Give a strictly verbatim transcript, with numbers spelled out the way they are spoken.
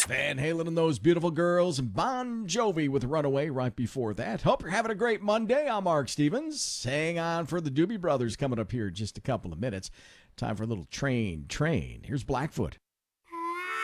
Van Halen and those beautiful girls, Bon Jovi with Runaway right before that. Hope you're having a great Monday. I'm Mark Stevens. Hang on for the Doobie Brothers coming up here in just a couple of minutes. Time for a little train, train. Here's Blackfoot.